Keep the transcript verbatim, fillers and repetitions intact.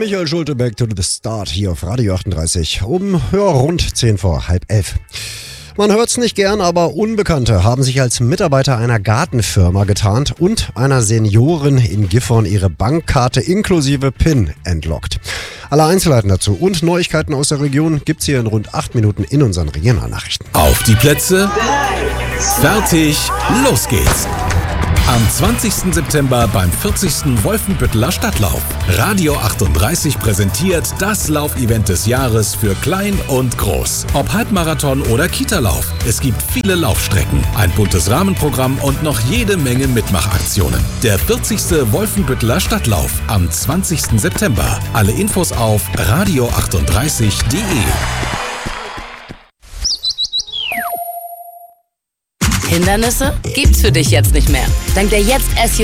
Michael Schulte, back to the start hier auf Radio achtunddreißig um ja, rund zehn vor halb elf. Man hört's nicht gern, aber Unbekannte haben sich als Mitarbeiter einer Gartenfirma getarnt und einer Seniorin in Gifhorn ihre Bankkarte inklusive PIN entlockt. Alle Einzelheiten dazu und Neuigkeiten aus der Region gibt's hier in rund acht Minuten in unseren Regionalnachrichten. Auf die Plätze, fertig, los geht's! Am zwanzigsten September beim vierzigsten Wolfenbütteler Stadtlauf. Radio achtunddreißig präsentiert das Laufevent des Jahres für Klein und Groß. Ob Halbmarathon oder Kita-Lauf. Es gibt viele Laufstrecken, ein buntes Rahmenprogramm und noch jede Menge Mitmachaktionen. Der vierzigste Wolfenbütteler Stadtlauf am zwanzigsten September. Alle Infos auf radio achtunddreißig punkt de. Hindernisse gibt's für dich jetzt nicht mehr. Dank der Jetzt S U